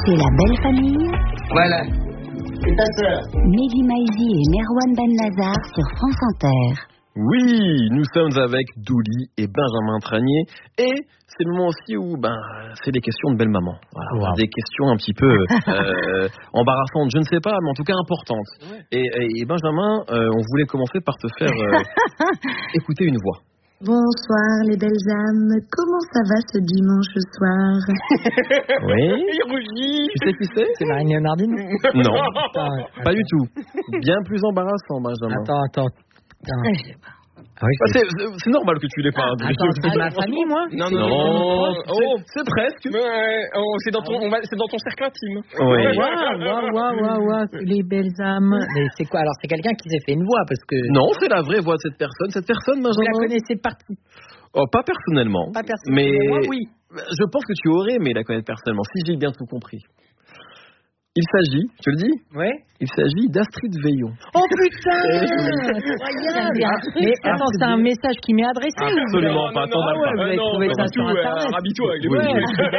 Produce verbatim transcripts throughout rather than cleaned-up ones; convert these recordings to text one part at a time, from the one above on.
C'est la belle famille. Voilà. Et ta sœur. Mehdi Maizi et Merwan Benlazar sur France Inter. Oui, nous sommes avec Douli et Benjamin Tranier. Et c'est le moment aussi où ben, c'est des questions de belle maman. Voilà, wow. Des questions un petit peu euh, embarrassantes, je ne sais pas, mais en tout cas importantes. Ouais. Et, et, et Benjamin, euh, on voulait commencer par te faire euh, écouter une voix. Bonsoir les belles âmes, comment ça va ce dimanche soir? Oui. Il rougit. Tu sais qui c'est? C'est Marine Léonardine? Non, attends, pas attends. Du tout. Bien plus embarrassant, Benjamin. Attends, attends. attends. Je sais pas. Ah oui, c'est... C'est, c'est normal que tu l'aies pas. Ah, attends, c'est ma famille, moi? Non, non, non. non. Oh, c'est, c'est presque. Ouais, oh, c'est, dans ton, on va, c'est dans ton cercle intime. Oui. Waouh, waouh, waouh, waouh, waouh, les belles âmes. Mais c'est quoi? Alors, c'est quelqu'un qui s'est fait une voix, parce que... Non, c'est la vraie voix de cette personne. Cette personne, Benjamin... Vous la connaissez partout? Oh, pas personnellement. Pas personnellement. Mais moi, oui. Je pense que tu aurais aimé la connaître personnellement, si j'ai bien tout compris. Il s'agit, je te le dis, ouais. Il s'agit d'Astrid Veillon. Oh putain, incroyable. Mais attends, c'est un message qui m'est adressé. Absolument ou pas. Attends, ah ouais, vous avez non, trouvé non, ça non, sur tout, Internet. Euh, Rabis-toi, il est ouais,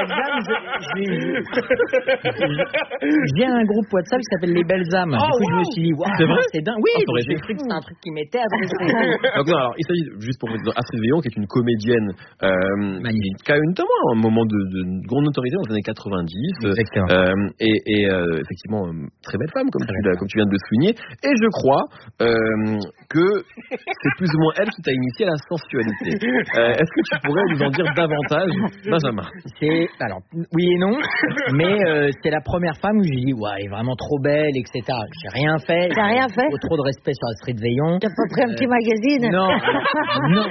bon. J'ai un groupe WhatsApp qui s'appelle Les Belles Âmes. Oh, du coup, wow. je me suis dit, waouh, c'est vrai, c'est dingue. Oui, oh, j'ai cru que c'était un truc qui m'était adressé. Donc, non, alors, il s'agit juste pour Astrid Veillon, qui est une comédienne euh, qui a eu notamment un moment de, de grande notoriété dans les années quatre-vingt-dix. Exactement. Euh, et et euh, effectivement, euh, très belle femme, comme tu, comme tu viens de le souligner. Et je crois euh, que c'est plus ou moins elle qui t'a initié à la sensualité. Euh, est-ce que tu pourrais nous en dire davantage, Benjamin? C'est, alors, oui et non, mais euh, c'est la première femme où j'ai dit, ouais, elle est vraiment trop belle, et cetera. J'ai rien fait. T'as rien fait? Trop, trop de respect sur Astrid Veillon. T'as pas pris un euh, petit magazine? Non. Non.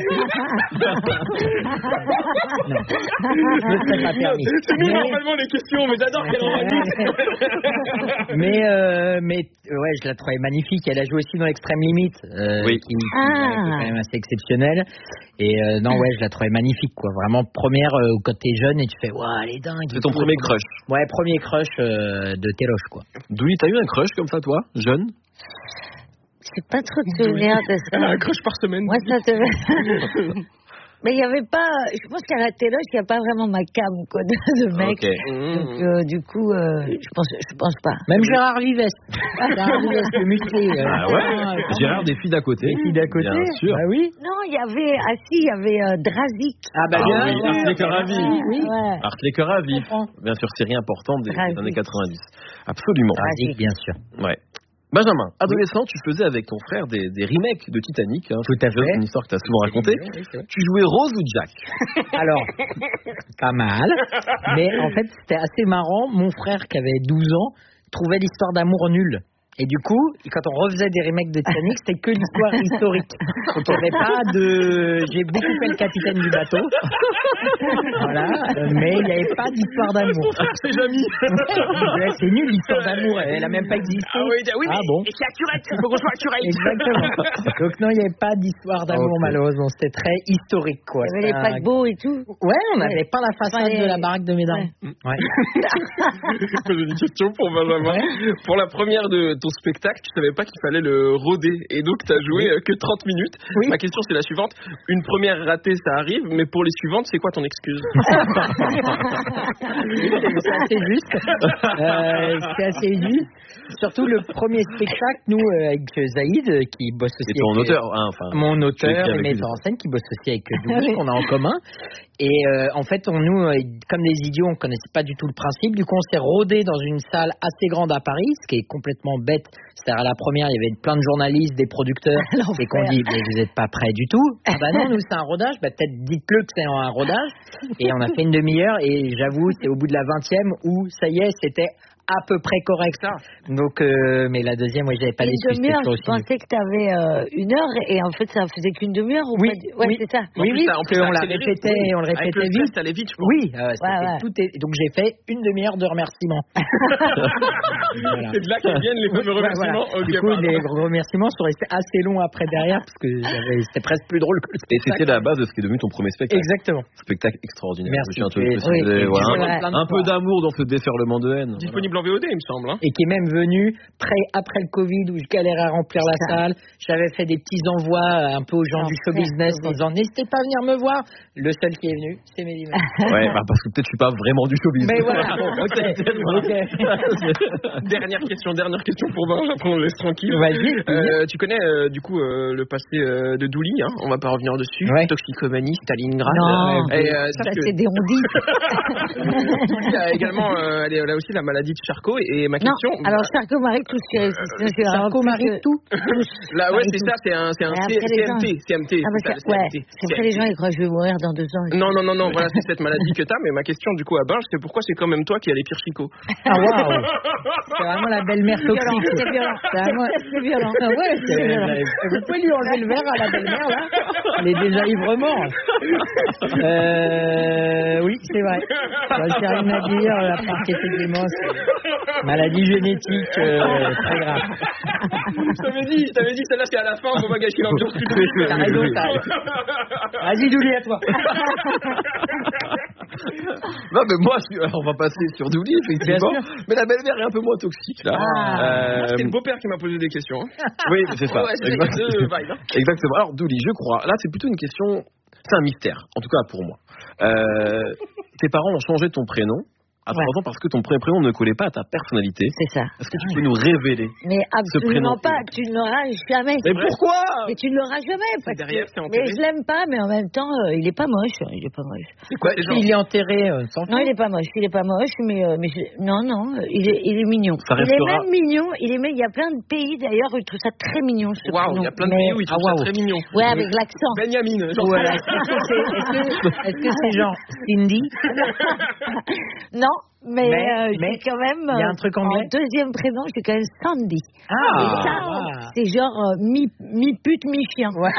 Non. Je ne serais pas permis. C'est nous, mais... normalement, les questions, mais j'adore qu'elle en a Mais, euh, mais, ouais, je la trouvais magnifique. Elle a joué aussi dans Extrême Limite, euh, oui. qui, qui, ah. qui est quand même assez exceptionnelle. Et euh, non, ouais, je la trouvais magnifique, quoi. Vraiment, première, euh, quand t'es jeune et tu fais, waouh, elle est dingue. C'est ton premier crush? Ouais, premier crush euh, de Téloche, quoi. Douli, t'as eu un crush comme ça, toi, jeune? J'ai pas trop de souvenirs de ça. Elle a un crush par semaine. Moi, ça te... Mais il y avait pas, je pense qu'à la Téloche, il n'y a pas vraiment ma cam, quoi, de, de mec. Okay. Donc, euh, du coup, euh, je pense, je pense pas. Même Gérard Vives. Gérard Vives, le musclé. Euh, ah ouais. Gérard, des filles d'à côté. Des filles d'à côté. Bien sûr. Bah oui. Non, il y avait, ah si, il y avait euh, Drazik. Ah bah ah, bien. Oui, Art les cœurs à vie. Oui. Ouais. Art les cœurs à vie. Bien sûr, série importante des, des années quatre-vingt-dix. Absolument. Drazik, bien sûr. Ouais. Benjamin, adolescent, tu faisais avec ton frère des, des remakes de Titanic. Hein, tout à fait. Une histoire que tu as souvent racontée. Oui, tu jouais Rose ou Jack? Alors, pas mal. Mais en fait, c'était assez marrant. Mon frère, qui avait douze ans, trouvait l'histoire d'amour nulle. Et du coup, quand on refaisait des remakes de Titanic, c'était que l'histoire historique. Donc il n'y avait pas de... J'ai beaucoup fait le capitaine du bateau. Voilà. Mais il n'y avait pas d'histoire d'amour. C'est Jamie. C'est nul l'histoire d'amour. Elle n'a même pas existé. Ah oui, oui ah, mais bon. c'est accurate. Il faut qu'on soit accurate. Exactement. Donc non, il n'y avait pas d'histoire d'amour, okay. Malheureusement. C'était très historique, quoi. Il y avait les paquebots et tout. Ouais, on n'avait ouais. pas la façade ouais. de la baraque de Mesdames. Ouais. J'ai une question pour Benjamin. Ouais. Pour la première de ton spectacle, tu savais pas qu'il fallait le roder et donc tu as joué oui. que trente minutes. Oui. Ma question c'est la suivante, une première ratée ça arrive, mais pour les suivantes c'est quoi ton excuse? C'est assez juste. Euh, c'est assez juste. Surtout le premier spectacle, nous euh, avec Zaïd qui bosse aussi et ton avec auteur, hein, enfin, mon auteur et metteur en scène qui bosse aussi avec Douli qu'on a en commun. Et euh, en fait, on, nous, euh, comme des idiots, on connaissait pas du tout le principe. Du coup, on s'est rodé dans une salle assez grande à Paris, ce qui est complètement bête. C'est-à-dire à la première, il y avait plein de journalistes, des producteurs, et qu'on dit, mais vous n'êtes pas prêts du tout. Ah bah non, nous c'est un rodage. Bah peut-être dites-le que c'est un rodage. Et on a fait une demi-heure. Et j'avoue, c'est au bout de la vingtième où ça y est, c'était à peu près correct. Donc, euh, mais la deuxième, moi, j'avais pas les Une demi-heure, je pensais que tu avais euh, une heure et en fait, ça faisait qu'une demi-heure ou oui, pas? Ouais, oui, c'est ça. Oui, oui, parce qu'on la répétait, oui. on le répétait Avec le vite. Ça allait vite, je crois. Oui, euh, ouais, ouais. tout est... donc j'ai fait une demi-heure de remerciements. Voilà. C'est de là qu'ils viennent les fameux remerciements. Voilà. Okay, du coup, pardon. les remerciements sont restés assez longs après derrière parce que c'était presque plus drôle que le spectacle. Et c'était la base de ce qui est devenu ton premier spectacle. Exactement. Spectacle extraordinaire. Merci. Je un, peu, oui, oui, voilà, un, un peu d'amour dans ce déferlement de haine. Disponible voilà. en V O D, il me semble. Hein. Et qui est même venu très après le Covid où je galérais à remplir la salle. J'avais fait des petits envois un peu aux gens non, du show business en disant n'hésitez pas à venir me voir. Le seul qui est venu, c'est Mehdi Maizi. Ouais, bah parce que peut-être je suis pas vraiment du showbiz. Mais voilà, bon, ok. okay. Dernière question, dernière question pour Benj, après on le laisse tranquille. Vas-y. Euh, tu connais euh, du coup euh, le passé euh, de Douli, hein, on va pas revenir dessus. Ouais. Toxicomanie, Stalingrad. Non, et, euh, ça, que... c'est des ondits. Douli a également, euh, elle, est, elle a aussi la maladie de Charcot. Et, et ma question. Non, alors Charcot-Marie, tout ce qui est Charcot-Marie, tout. Là, ouais, c'est ça, c'est un, c'est un C M T. C M T. Ah, parce que, ouais, c'est pour ça les gens ils croient que je vais mourir dans deux ans. Non, non, non, non, voilà, c'est cette maladie que t'as. Mais ma question du coup à Benj, c'est pourquoi c'est quand même toi qui as les pires chicots. Ah waouh. C'est vraiment la belle-mère toxique. C'est violent. C'est vraiment... C'est violent. Ah ouais, c'est violent. Vous pouvez lui enlever le verre à la belle-mère là. Elle est déjà ivre-mort. Euh, oui, c'est vrai. J'ai rien à dire, à part qu'effectivement, c'est maladie génétique euh, très grave. Je t'avais dit, je t'avais dit, celle-là c'est à la fin, on va gâcher l'ambiance. T'as raison, t'as raison. Vas-y, Douli, à toi. Non, mais moi, je... Alors, on va passer sur Douli, effectivement. Mais la belle-mère est un peu moins toxique, là. Ah. Euh... C'est le beau-père qui m'a posé des questions. Hein. Oui, c'est ça. Ouais, c'est Exactement. deux vibes, hein. Exactement. Alors, Douli, je crois. Là, c'est plutôt une question. C'est un mystère, en tout cas pour moi. Euh... Tes parents ont changé ton prénom à trois ans parce que ton premier prénom ne collait pas à ta personnalité. C'est ça. Est-ce que tu peux nous révéler Mais absolument prénom. pas, tu ne l'auras jamais. Mais pourquoi? Mais tu ne l'auras jamais. Parce derrière, que... c'est enterré. Mais je l'aime pas, mais en même temps, euh, il est pas moche. Il est pas moche. C'est quoi déjà? Il est enterré euh, sans Non, il est pas moche. Il est pas moche, mais, euh, mais je... non, non, il est, il est mignon. Ça il est restera... même mignon. Il est même. Il y a plein de pays d'ailleurs où ils trouvent ça très mignon. Waouh, il y a plein de mais... pays où ils trouvent ah, ça très mignon. Ouais, avec l'accent. Benjamin, genre. Voilà. Est-ce que c'est est-ce que c'est genre Cindy? Non, mais, Mais, euh, mais c'est quand même. il y a un truc anglais. En deuxième prénom, c'est quand même Sandy. Ah. Et ça, Ah. c'est genre euh, mi mi pute mi chien. Ouais.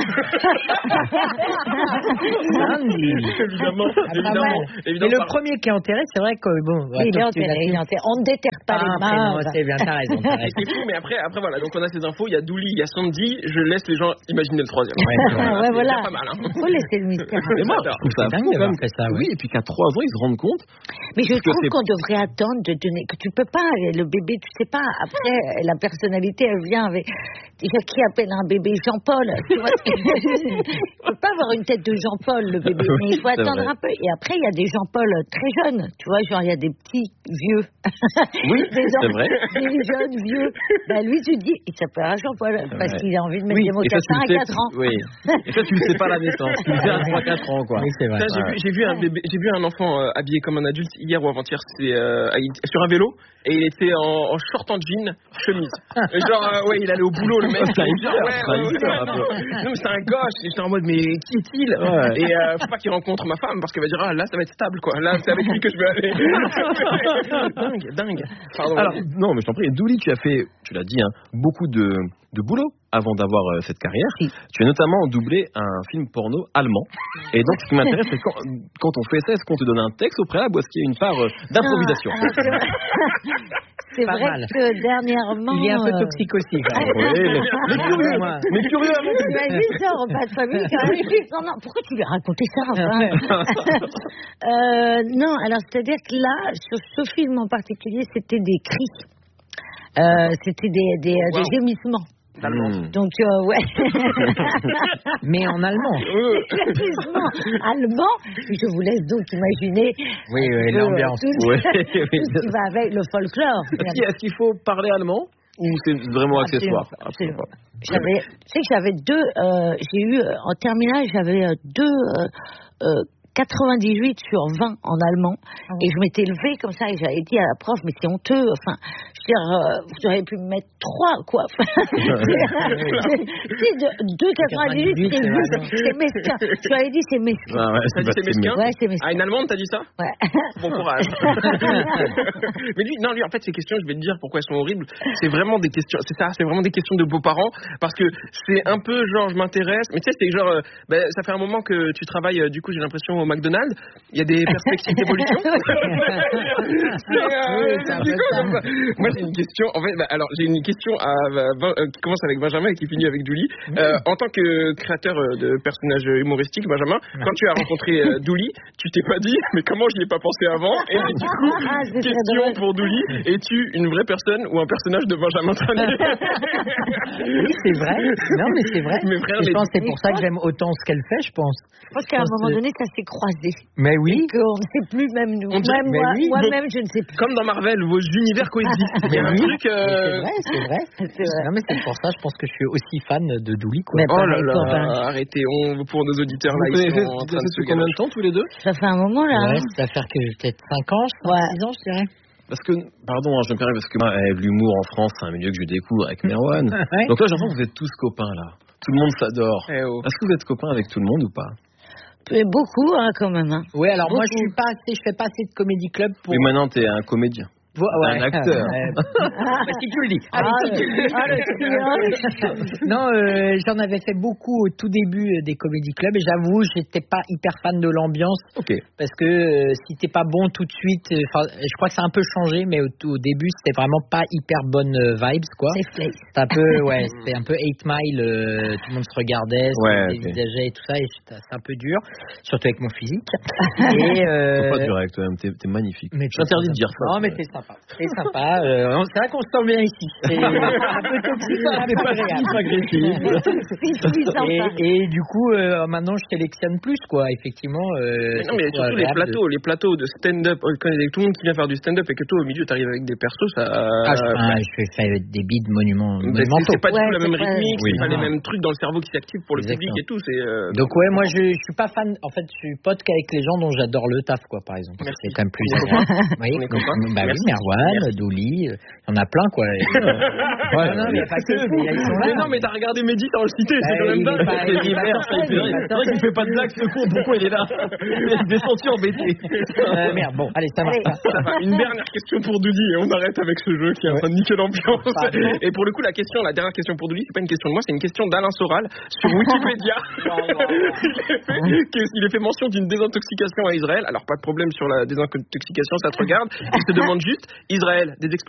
Sandy. Évidemment, Ah, pas évidemment, mal. évidemment. Et le premier qui est enterré, c'est vrai que bon. ouais, il est toi, tu enterré, l'as il est dit. enterré. On ne déterre pas Ah, les prénom, mains. c'est bien, t'as raison. T'as raison. C'est fou, mais après, après voilà, donc on a ces infos, il y a Douli, il y a Sandy, je laisse les gens imaginer le troisième. Ouais, Ouais, C'est voilà. déjà pas mal, hein. Il faut laisser le mystère. Et moi, je trouve ça C'est dingue fou, d'avoir quand même. fait ça, Oui, oui. et puis qu'à trois ans, ils se rendent compte. Mais je Parce que trouve c'est- qu'on devrait attendre de donner, que tu peux pas, le bébé, tu sais pas, après, la personnalité, elle vient avec, déjà, qui appelle un bébé Jean-Paul? Tu vois ce que je veux dire? Il peut pas avoir une tête de Jean-Paul, le bébé, mais il faut C'est attendre vrai. un peu. Et après, il y a des Jean-Paul très jeunes, tu vois, genre, il y a des petits vieux. Oui, des c'est vrai. Des jeunes vieux. Ben, lui, tu te dis, il s'appellera Jean-Paul, parce vrai. qu'il a envie de mettre Oui, des et ça, tu mocassins à le sais- quatre ans. Oui. Et ça, tu le sais pas à la naissance. Tu le sais à trois quatre ans, quoi. Oui, c'est vrai. Ça, j'ai vu, j'ai vu un bébé, j'ai vu un enfant euh, habillé comme un adulte hier ou avant-hier, c'était euh, sur un vélo et il était en, en short en jean, chemise. Et genre euh, ouais, il allait au boulot le mec. Ça Et hyper, genre, ouais, ça ouais, hyper, ouais, un non, peu. non, mais c'est un gosse. Et j'étais en mode mais qui est-il? Ouais. Et euh, faut pas qu'il rencontre ma femme parce qu'elle va dire ah là ça va être stable quoi. Là c'est avec lui que je vais aller. dingue, dingue. Pardon. Alors, non, mais je t'en prie, Douli, tu as fait, tu l'as dit, hein, beaucoup de, de boulot avant d'avoir euh, cette carrière. Si. Tu as notamment doublé un film porno allemand. Et donc, ce qui m'intéresse, c'est quand, quand on fait ça, est-ce qu'on te donne un texte au préalable ou est-ce qu'il y a une part euh, d'improvisation? Non, alors, c'est vrai, c'est Pas vrai mal. que dernièrement. Il est un peu euh, toxique aussi. quand même. Oui, mais, mais curieux, Moi. mais curieux avant tout. T'imagines ça, en repas de famille quand même. Non, non, pourquoi tu lui as raconté ça enfin euh, Non, alors c'est-à-dire que là, sur ce film en particulier, c'était des cris. Euh, c'était des, des, Wow. des gémissements. Hmm. Donc, euh, ouais. Mais en allemand. Gémissements allemands. Je vous laisse donc imaginer. Oui, oui, euh, l'ambiance. Tout, Ouais, tout oui. ce qui va avec le folklore. Est-ce qu'il- est-ce qu'il faut parler allemand ou c'est vraiment accessoire? Absolument, absolument. J'avais, tu sais que j'avais deux, euh, j'ai eu, euh, en terminale, j'avais euh, deux, euh, euh, quatre-vingt-dix-huit sur vingt en allemand. Ah Et je m'étais levée comme ça et j'avais dit à la prof, mais c'est honteux. Enfin, je veux dire, euh, vous auriez pu me mettre trois, quoi. Tu sais, deux quatre-vingt-dix-huit, c'est quatre-vingt-dix-huit, c'est c'est mesquin. Je lui avais dit, c'est mesquin. Ah ouais, T'as dit pas c'est si mesquin? Ouais, c'est Ah, mesquin. une allemande, t'as dit ça? Ouais. Bon courage. Mais lui, non, lui, en fait, ces questions, je vais te dire pourquoi elles sont horribles. C'est vraiment des questions, c'est ça, c'est vraiment des questions de beaux-parents. Parce que c'est un peu genre, je m'intéresse. Mais tu sais, c'est genre, euh, bah, ça fait un moment que tu travailles, euh, du coup, j'ai l'impression, au McDonald's, il y a des perspectives d'évolution. c'est, euh, c'est c'est quoi, comme ça. Moi, j'ai une question. En fait, bah, alors, j'ai une question à, à, à, qui commence avec Benjamin et qui finit avec Douli. Euh, en tant que créateur de personnages humoristiques, Benjamin, quand tu as rencontré euh, Douli, tu t'es pas dit, mais comment j'y ai pas pensé avant? Et du coup, question pour Douli, es-tu une vraie personne ou un personnage de Benjamin Tranier? Oui, c'est vrai. Non, mais c'est vrai. Mais frère, je mais pense que c'est pour ça que j'aime autant ce qu'elle fait, je pense. Je pense qu'à un moment donné, ça s'est croisé. Mais oui. Et qu'on ne sait plus, même nous. On dirait- Même mais moi, oui, moi-même, je ne sais plus. Comme dans Marvel, vos univers coexistent. Il y a un oui. truc. Euh... C'est vrai, c'est vrai. C'est vrai. Non, mais c'est pour ça, je pense que je suis aussi fan de Douli, quoi. Mais Oh là pareil, toi, là, ben. arrêtez, on, pour nos auditeurs là, Vous ils connaissez sont en train de se depuis combien de temps tous les deux? Ça fait un moment, là. Ouais, hein. ça va faire que peut-être cinq ans, Ouais. six ans, je dirais. Parce que, pardon, hein, je me permets, parce que moi, eh, l'humour en France, c'est un milieu que je découvre avec Merwan. Ouais. Donc là, j'ai l'impression que vous êtes tous copains, là. Tout le monde s'adore. Eh oh. Est-ce que vous êtes copains avec tout le monde ou pas? Et beaucoup, hein, quand même. Hein. Ouais, alors moi, je Beaucoup. suis pas assez, je fais pas assez de comédie club pour. Oui, maintenant, t'es un comédien. Vo- ouais. Un acteur. Euh, bah, si tu le dis. Ah, Allez, si tu le dis. ah, le client. Non, euh, j'en avais fait beaucoup au tout début euh, des comédie clubs et j'avoue, j'étais pas hyper fan de l'ambiance Ok. parce que euh, si t'es pas bon tout de suite, enfin, je crois que ça a un peu changé, mais au, au début, c'était vraiment pas hyper bonne euh, vibes, quoi. C'est flex. C'était un peu, ouais, c'était un peu eight mile, euh, tout le monde se regardait, se Ouais, dévisageait et tout ça, et c'était c'est un peu dur, surtout avec mon physique. Et euh, Faut pas durer avec toi-même, t'es, t'es magnifique. mais Je t'interdis de dire ça. Non, mais c'est sympa. C'est sympa. Euh, c'est vrai qu'on se sent bien ici. C'est un peu toxique, un peu agréable. Et, et du coup, euh, maintenant, je sélectionne plus, quoi. Effectivement. Euh, Mais non, mais c'est surtout les agréable plateaux, les plateaux de stand-up. Quand il y a tout le monde qui vient faire du stand-up et que toi au milieu t'arrives avec des persos, ça. Ah, je, enfin, je fais faire des bides monuments, Mais c'est, monumentaux. c'est pas du Ouais, tout la même c'est pas- rythmique, Oui. c'est pas les Non. mêmes trucs dans le cerveau qui s'activent pour le Exactement. public et tout. C'est, euh, Donc ouais, moi je, je suis pas fan. En fait, je suis pote qu'avec les gens dont j'adore le taf, quoi, par exemple. Merci. C'est quand même plus On est agréable. Oui, On est copains. bah oui, Merci. Merwan, Douli, euh, il y en a plein, quoi. Et, euh, ouais, non, mais pas que, mais ils sont là. Mais non, mais t'as regardé Mehdi sans le citer, c'est Bah, quand même il est dingue. pas- il est pas sorti, il est pas C'est vrai qu'il fait pas de blague, ce con, pourquoi il est là? Il est descendu embêté. Euh, merde, bon, allez, ça marche Allez. pas. Ça va. Une dernière question pour Douli et on arrête avec ce jeu qui est en train de niquer l'ambiance. Pardon. Et pour le coup, la question, la dernière question pour Douli, c'est pas une question de moi, c'est une question d'Alain Soral sur Wikipédia. il, est fait, il est fait mention d'une désintoxication à Israël. Alors pas de problème sur la désintoxication, ça te regarde. Il te demande juste, Israël, des